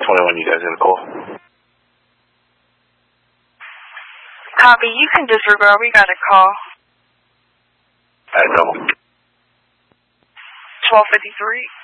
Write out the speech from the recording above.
21, you guys got a call. Copy, you can disregard, we got a call. Alright, double. 1253.